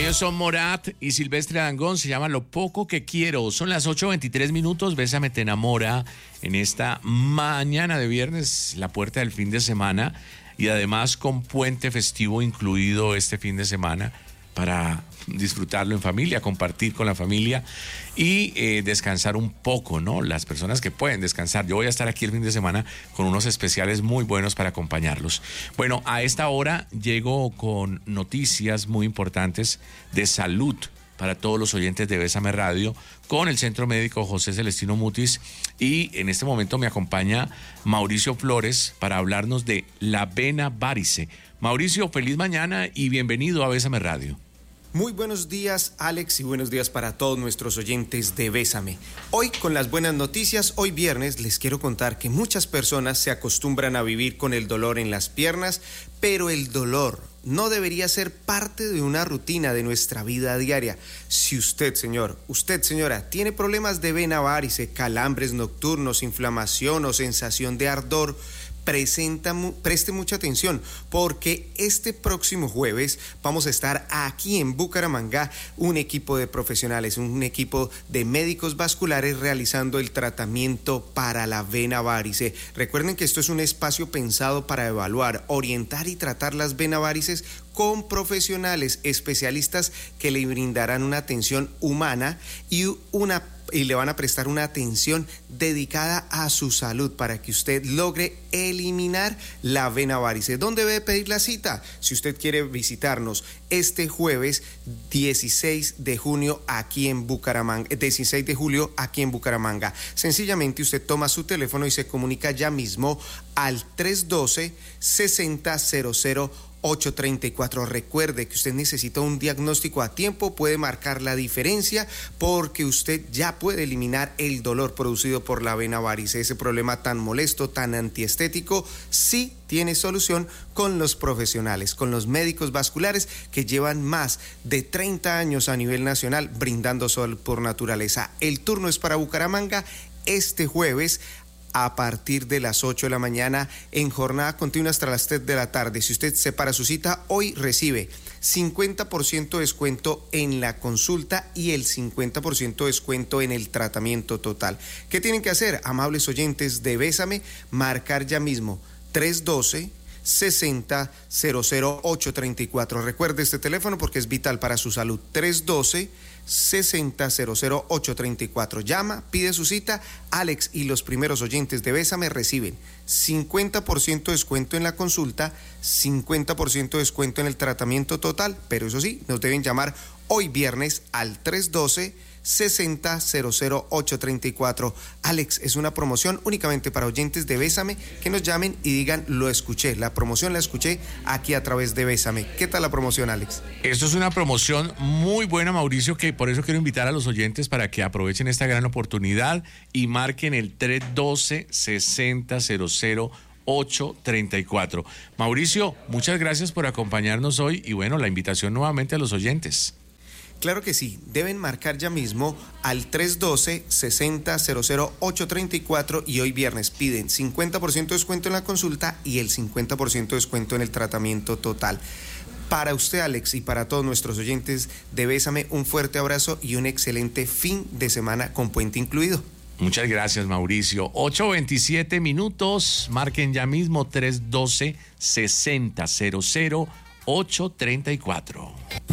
Ellos son Morat y Silvestre Dangond, se llama Lo Poco Que Quiero. Son las 8:23, Bésame Te Enamora en esta mañana de viernes, la puerta del fin de semana, y además con puente festivo incluido este fin de semana para disfrutarlo en familia, compartir con la familia y descansar un poco, ¿no? Las personas que pueden descansar. Yo voy a estar aquí el fin de semana con unos especiales muy buenos para acompañarlos. Bueno, a esta hora llego con noticias muy importantes de salud para todos los oyentes de Bésame Radio, con el Centro Médico José Celestino Mutis, y en este momento me acompaña Mauricio Flores para hablarnos de la vena varice. Mauricio, feliz mañana y bienvenido a Bésame Radio. Muy buenos días, Alex, y buenos días para todos nuestros oyentes de Bésame. Hoy, con las buenas noticias, hoy viernes, les quiero contar que muchas personas se acostumbran a vivir con el dolor en las piernas, pero el dolor no debería ser parte de una rutina de nuestra vida diaria. Si usted, señor, usted, señora, tiene problemas de vena varice, calambres nocturnos, inflamación o sensación de ardor, preste mucha atención, porque este próximo jueves vamos a estar aquí en Bucaramanga, un equipo de profesionales, un equipo de médicos vasculares realizando el tratamiento para la vena varice. Recuerden que esto es un espacio pensado para evaluar, orientar y tratar las venas varices con profesionales especialistas que le brindarán una atención humana y le van a prestar una atención dedicada a su salud para que usted logre eliminar la vena varice. ¿Dónde debe pedir la cita? Si usted quiere visitarnos este jueves 16 de junio aquí en Bucaramanga, 16 de julio aquí en Bucaramanga. Sencillamente usted toma su teléfono y se comunica ya mismo al 312-6000-834. Recuerde que usted necesita un diagnóstico a tiempo, puede marcar la diferencia porque usted ya puede eliminar el dolor producido por la vena varice. Ese problema tan molesto, tan antiestético, sí tiene solución con los profesionales, con los médicos vasculares que llevan más de 30 años a nivel nacional brindando sol por naturaleza. El turno es para Bucaramanga este jueves a partir de las 8 de la mañana en jornada continua hasta las 3 de la tarde. Si usted separa su cita, hoy recibe 50% de descuento en la consulta y el 50% de descuento en el tratamiento total. ¿Qué tienen que hacer, amables oyentes de Bésame? Marcar ya mismo 312-6000-834. Recuerde este teléfono porque es vital para su salud. 312-6000-834. Llama, pide su cita. Alex y los primeros oyentes de Bésame reciben 50% de descuento en la consulta, 50% de descuento en el tratamiento total, pero eso sí, nos deben llamar hoy viernes al 312-6000-834. Alex, es una promoción únicamente para oyentes de Bésame que nos llamen y digan: lo escuché, la promoción la escuché aquí a través de Bésame. ¿Qué tal la promoción, Alex? Esto es una promoción muy buena, Mauricio, que por eso quiero invitar a los oyentes para que aprovechen esta gran oportunidad y marquen el 312-6000-834. Mauricio, muchas gracias por acompañarnos hoy y bueno, la invitación nuevamente a los oyentes. Claro que sí, deben marcar ya mismo al 312-6000-834 y hoy viernes piden 50% de descuento en la consulta y el 50% de descuento en el tratamiento total. Para usted, Alex, y para todos nuestros oyentes de Bésame, un fuerte abrazo y un excelente fin de semana con puente incluido. Muchas gracias, Mauricio. 8:27, marquen ya mismo 312-6000-834.